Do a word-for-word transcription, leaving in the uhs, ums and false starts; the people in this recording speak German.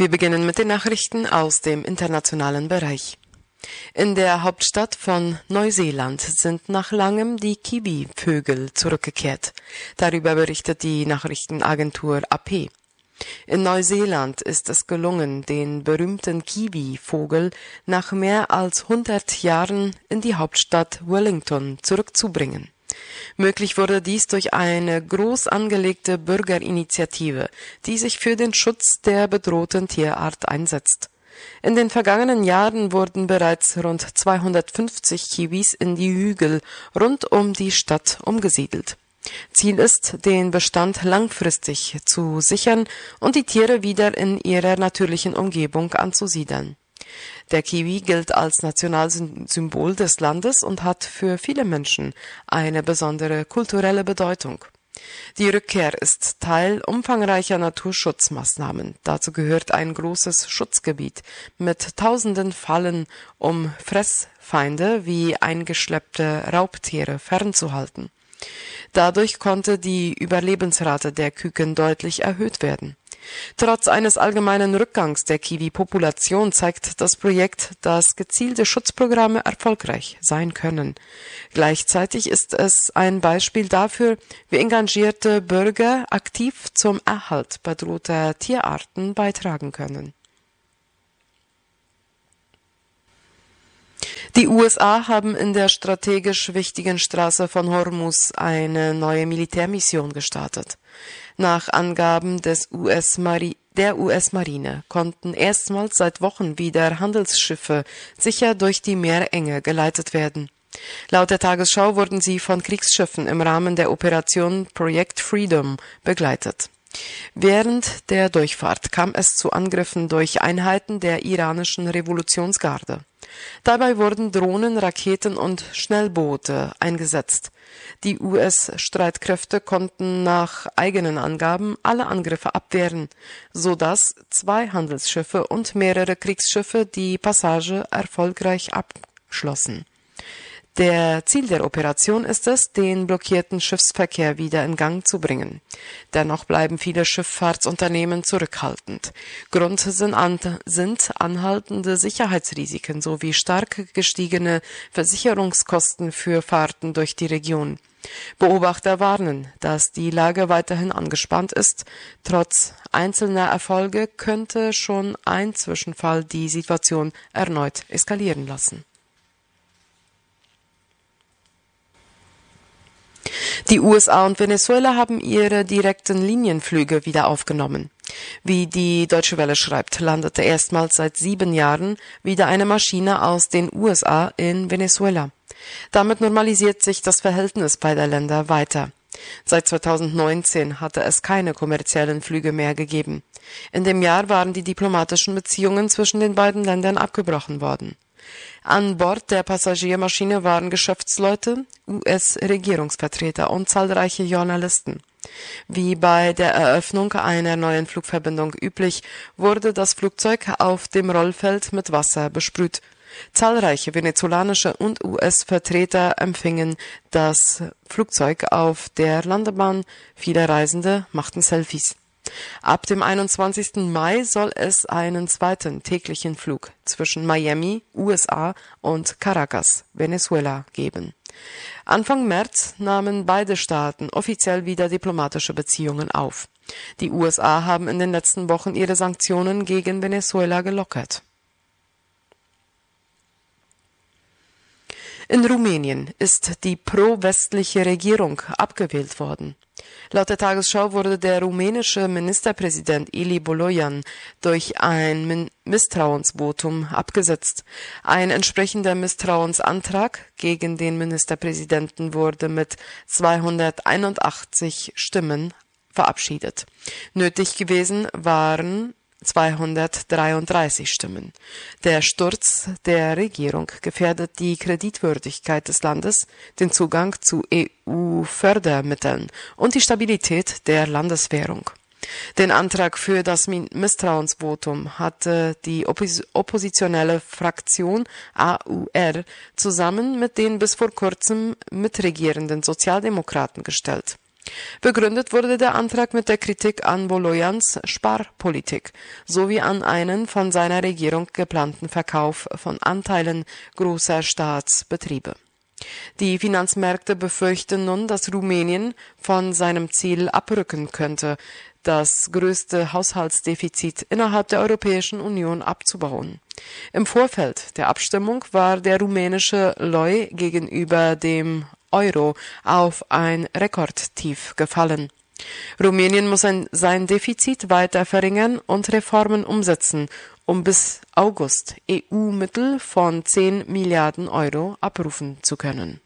Wir beginnen mit den Nachrichten aus dem internationalen Bereich. In der Hauptstadt von Neuseeland sind nach langem die Kiwi-Vögel zurückgekehrt. Darüber berichtet die Nachrichtenagentur A P. In Neuseeland ist es gelungen, den berühmten Kiwi-Vogel nach mehr als hundert Jahren in die Hauptstadt Wellington zurückzubringen. Möglich wurde dies durch eine groß angelegte Bürgerinitiative, die sich für den Schutz der bedrohten Tierart einsetzt. In den vergangenen Jahren wurden bereits rund zweihundertfünfzig Kiwis in die Hügel rund um die Stadt umgesiedelt. Ziel ist, den Bestand langfristig zu sichern und die Tiere wieder in ihrer natürlichen Umgebung anzusiedeln. Der Kiwi gilt als Nationalsymbol des Landes und hat für viele Menschen eine besondere kulturelle Bedeutung. Die Rückkehr ist Teil umfangreicher Naturschutzmaßnahmen. Dazu gehört ein großes Schutzgebiet mit tausenden Fallen, um Fressfeinde wie eingeschleppte Raubtiere fernzuhalten. Dadurch konnte die Überlebensrate der Küken deutlich erhöht werden. Trotz eines allgemeinen Rückgangs der Kiwi-Population zeigt das Projekt, dass gezielte Schutzprogramme erfolgreich sein können. Gleichzeitig ist es ein Beispiel dafür, wie engagierte Bürger aktiv zum Erhalt bedrohter Tierarten beitragen können. Die U S A haben in der strategisch wichtigen Straße von Hormuz eine neue Militärmission gestartet. Nach Angaben des U S Mari- der U S-Marine konnten erstmals seit Wochen wieder Handelsschiffe sicher durch die Meerenge geleitet werden. Laut der Tagesschau wurden sie von Kriegsschiffen im Rahmen der Operation Project Freedom begleitet. Während der Durchfahrt kam es zu Angriffen durch Einheiten der iranischen Revolutionsgarde. Dabei wurden Drohnen, Raketen und Schnellboote eingesetzt. Die U S-Streitkräfte konnten nach eigenen Angaben alle Angriffe abwehren, sodass zwei Handelsschiffe und mehrere Kriegsschiffe die Passage erfolgreich abschlossen. Der Ziel der Operation ist es, den blockierten Schiffsverkehr wieder in Gang zu bringen. Dennoch bleiben viele Schifffahrtsunternehmen zurückhaltend. Grund sind, an, sind anhaltende Sicherheitsrisiken sowie stark gestiegene Versicherungskosten für Fahrten durch die Region. Beobachter warnen, dass die Lage weiterhin angespannt ist. Trotz einzelner Erfolge könnte schon ein Zwischenfall die Situation erneut eskalieren lassen. Die U S A und Venezuela haben ihre direkten Linienflüge wieder aufgenommen. Wie die Deutsche Welle schreibt, landete erstmals seit sieben Jahren wieder eine Maschine aus den U S A in Venezuela. Damit normalisiert sich das Verhältnis beider Länder weiter. Seit zweitausendneunzehn hatte es keine kommerziellen Flüge mehr gegeben. In dem Jahr waren die diplomatischen Beziehungen zwischen den beiden Ländern abgebrochen worden. An Bord der Passagiermaschine waren Geschäftsleute, U S-Regierungsvertreter und zahlreiche Journalisten. Wie bei der Eröffnung einer neuen Flugverbindung üblich, wurde das Flugzeug auf dem Rollfeld mit Wasser besprüht. Zahlreiche venezolanische und U S-Vertreter empfingen das Flugzeug auf der Landebahn. Viele Reisende machten Selfies. Ab dem einundzwanzigsten Mai soll es einen zweiten täglichen Flug zwischen Miami, U S A und Caracas, Venezuela, geben. Anfang März nahmen beide Staaten offiziell wieder diplomatische Beziehungen auf. Die U S A haben in den letzten Wochen ihre Sanktionen gegen Venezuela gelockert. In Rumänien ist die pro-westliche Regierung abgewählt worden. Laut der Tagesschau wurde der rumänische Ministerpräsident Ilie Bolojan durch ein Misstrauensvotum abgesetzt. Ein entsprechender Misstrauensantrag gegen den Ministerpräsidenten wurde mit zweihunderteinundachtzig Stimmen verabschiedet. Nötig gewesen waren zweihundertdreiunddreißig Stimmen. Der Sturz der Regierung gefährdet die Kreditwürdigkeit des Landes, den Zugang zu E U-Fördermitteln und die Stabilität der Landeswährung. Den Antrag für das Misstrauensvotum hatte die Oppos- oppositionelle Fraktion A U R zusammen mit den bis vor kurzem mitregierenden Sozialdemokraten gestellt. Begründet wurde der Antrag mit der Kritik an Volojans Sparpolitik sowie an einen von seiner Regierung geplanten Verkauf von Anteilen großer Staatsbetriebe. Die Finanzmärkte befürchten nun, dass Rumänien von seinem Ziel abrücken könnte, das größte Haushaltsdefizit innerhalb der Europäischen Union abzubauen. Im Vorfeld der Abstimmung war der rumänische Leu gegenüber dem Euro auf ein Rekordtief gefallen. Rumänien muss ein, sein Defizit weiter verringern und Reformen umsetzen, um bis August E U-Mittel von zehn Milliarden Euro abrufen zu können.